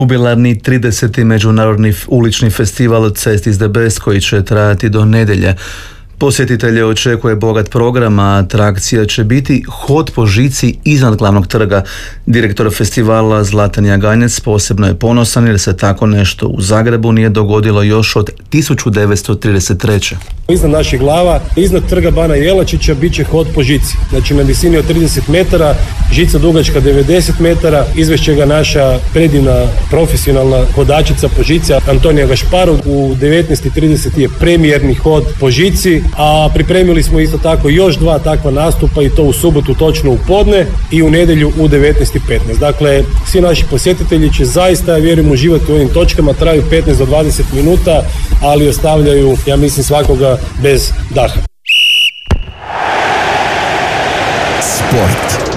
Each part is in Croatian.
Jubilarni 30. međunarodni ulični festival Cest is the Best koji će trajati do nedjelje. Posjetitelje očekuje bogat program, a atrakcija će biti hod po žici iznad glavnog trga. Direktor festivala Zlatan Jaganjec posebno je ponosan jer se tako nešto u Zagrebu nije dogodilo još od 1933. Iznad naših glava, iznad trga Bana Jelačića bit će hod po žici. Znači na visini od 30 metara, žica dugačka 90 metara, izvešće ga naša predivna profesionalna hodačica po žici Antonija Gašparov. U 19.30 je premijerni hod po žici, a pripremili smo isto tako još 2 takva nastupa i to u subotu točno u podne i u nedjelju u 19.15. Dakle, svi naši posjetitelji će zaista, vjerujem, uživati u ovim točkama, traju 15 do 20 minuta, ali ostavljaju, ja mislim, svakoga bez daha. Sport.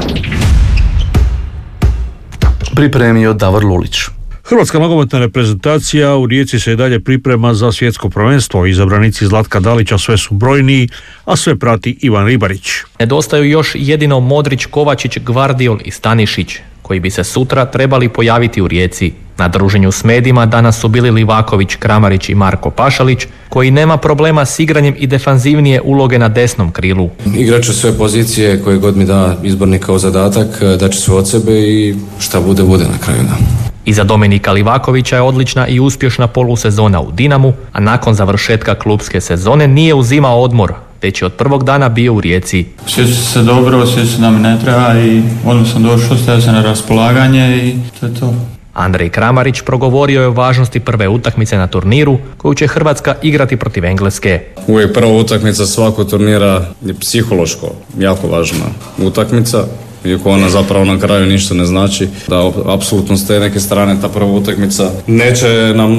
Pripremio Davor Lulić. Hrvatska nogometna reprezentacija u Rijeci se i dalje priprema za svjetsko prvenstvo. Izabranici Zlatka Dalića sve su brojniji, a sve prati Ivan Ribarić. Nedostaju još jedino Modrić, Kovačić, Gvardiol i Stanišić, koji bi se sutra trebali pojaviti u Rijeci. Na druženju s medijima danas su bili Livaković, Kramarić i Marko Pašalić, koji nema problema s igranjem i defanzivnije uloge na desnom krilu. Igrat ću sve pozicije koje god mi da izbornik kao zadatak, da ću sve od sebe i šta bude na kraju. Iza Dominika Livakovića je odlična i uspješna polusezona u Dinamu, a nakon završetka klupske sezone nije uzimao odmor, već je od prvog dana bio u Rijeci. Osjećam se dobro, osjećam da mi ne treba i odmah sam došao, stavio se na raspolaganje i to je to. Andrej Kramarić progovorio je o važnosti prve utakmice na turniru koju će Hrvatska igrati protiv Engleske. Uvijek prva utakmica svakog turnira je psihološko jako važna utakmica. Iako ona zapravo na kraju ništa ne znači, da apsolutno s te neke strane ta prva utakmica neće nam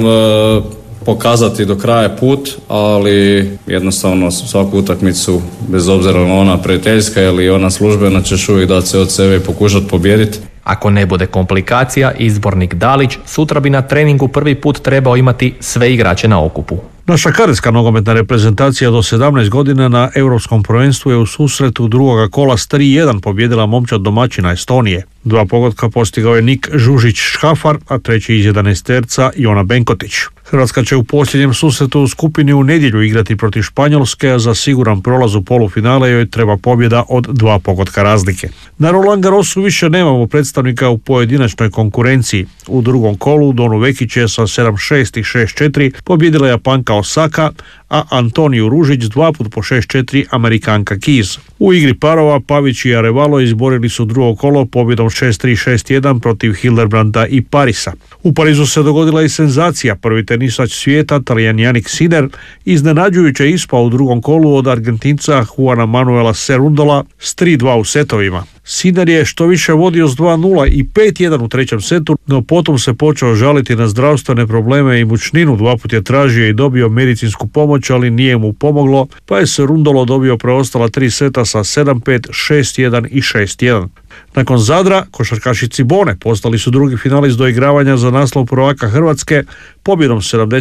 pokazati do kraja put, ali jednostavno svaku utakmicu, bez obzira na ona prijateljska ili ona službena, ćeš uvijek dati se od sebe i pokušati pobijediti. Ako ne bude komplikacija, izbornik Dalić sutra bi na treningu prvi put trebao imati sve igrače na okupu. Naša kadetska nogometna reprezentacija do 17 godina na Europskom prvenstvu je u susretu drugoga kola s 3-1 pobjedila momčad domaćina Estonije. 2 pogotka postigao je Nik Žužić-Škafar, a treći iz 11-terca Jona Benkotić. Hrvatska će u posljednjem susretu u skupini u nedjelju igrati protiv Španjolske, a za siguran prolaz u polufinale joj treba pobjeda od 2 pogotka razlike. Na Roland Garrosu više nemamo predstavnika u pojedinačnoj konkurenciji. U drugom kolu Donu Vekić je sa 7-6 i 6-4 pobjedila Japanka Osaka, a Antoniju Ružić 2 put po 6-4 Amerikanka Keys. U igri parova Pavić i Arevalo izborili su drugo kolo pobjedom 6-3, 6-1 protiv Hildebranda i Parisa. U Parizu se dogodila i senzacija. Prvi tenisač svijeta, Talijan Jannik Sinner, iznenađujuće ispao u drugom kolu od Argentinca Juana Manuela Cerundola s 3-2 u setovima. Sinner je što više vodio s 2-0 i 5-1 u trećem setu, no potom se počeo žaliti na zdravstvene probleme i mučninu. 2 put je tražio i dobio medicinsku pomoć, ali nije mu pomoglo, pa je Cerundolo dobio preostala 3 seta sa 7-5, 6-1 i 6-1. Nakon Zadra, košarkaši Cibone postali su drugi finalist do igravanja za naslov prvaka Hrvatske pobjedom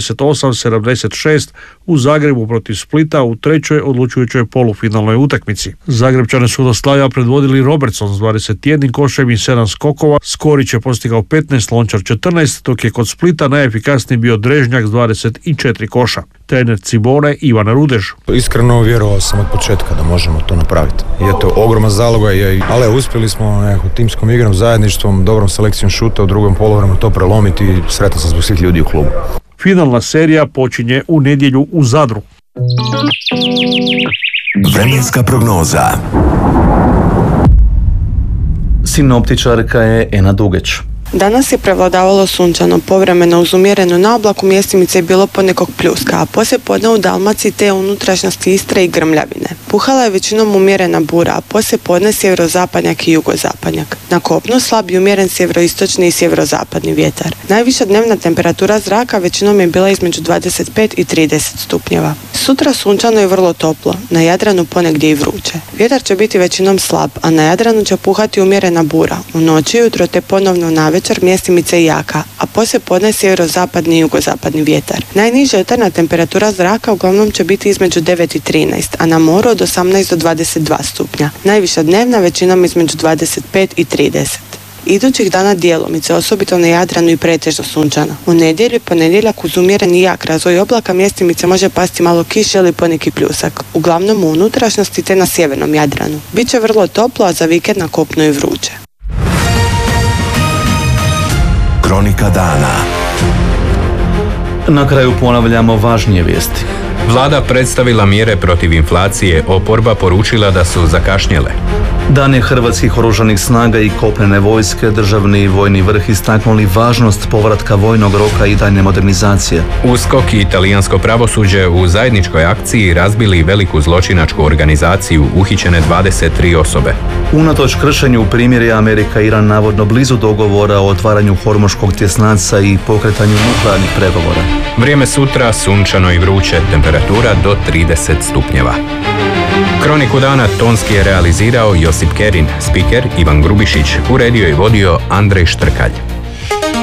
78-76 u Zagrebu protiv Splita u trećoj odlučujućoj polufinalnoj utakmici. Zagrebčane su do slaja predvodili Robertson s 21 košem i 7 skokova, Skorić je postigao 15, Lončar 14, dok je kod Splita najefikasniji bio Drežnjak s 24 koša. Trener Cibone Ivan Rudež. Iskreno vjerovao sam od početka da možemo to napraviti. Je to ogroman zalogaj, ali uspjeli smo timskom igrom, zajedništvom, dobrom selekcijom šuta u drugom poluvremenu to prelomiti i sretan sam zbog svih ljudi u klubu. Finalna serija počinje u nedjelju u Zadru. Vremenska prognoza. Sinoptičarka je Ena Dugeć. Danas je prevladavalo sunčano, povremeno uz umjerenu naoblaku mjestimice je bilo ponekog pljuska, a poslije podne u Dalmaciji te unutrašnjosti Istre i grmljavine. Puhala je većinom umjerena bura, a poslije podne sjeverozapadnjak i jugozapadnjak. Na kopnu slab i umjeren sjeveroistočni i sjeverozapadni vjetar. Najviša dnevna temperatura zraka većinom je bila između 25 i 30 stupnjeva. Sutra sunčano i vrlo toplo, na Jadranu ponegdje i vruće. Vjetar će biti većinom slab, a na Jadranu će puhati umjerena bura. U noći i jutro te ponovno navečer mjestimice jaka, a poslije podne sjeverozapadni i jugozapadni vjetar. Najniža jutarnja temperatura zraka uglavnom će biti između 9 i 13, a na moru od 18 do 22 stupnja. Najviša dnevna većinom između 25 i 30. Idućih dana djelomice, osobito na Jadranu i pretežno sunčano. U nedjelju i ponedjeljak uz umjereni jak razvoj oblaka mjestimice može pasti malo kiše ili poneki pljusak. Uglavnom u unutrašnjosti te na sjevernom Jadranu. Biće vrlo toplo, a za vikend na kopnu i vruće. Kronika dana. Na kraju ponavljamo važnije vijesti. Vlada predstavila mjere protiv inflacije, oporba poručila da su zakašnjele. Dane hrvatskih oružanih snaga i kopnene vojske, državni i vojni vrh istaknuli važnost povratka vojnog roka i daljnje modernizacije. USKOK i italijansko pravosuđe u zajedničkoj akciji razbili veliku zločinačku organizaciju, uhićene 23 osobe. Unatoč kršenju primirja, Amerika i Iran navodno blizu dogovora o otvaranju Hormuškog tjesnaca i pokretanju nuklearnih pregovora. Vrijeme sutra sunčano i vruće, temperatura do 30 stupnjeva. Kroniku dana tonski je realizirao Josip Kerin, spiker Ivan Grubišić, uredio i vodio Andrej Štrkalj.